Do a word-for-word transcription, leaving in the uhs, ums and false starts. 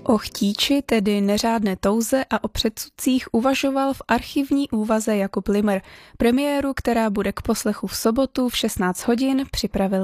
O chtíči, tedy neřádné touze a o předsudcích uvažoval v archivní úvaze Jakub Limr. Premiéru, která bude k poslechu v sobotu v šestnáct hodin, připravil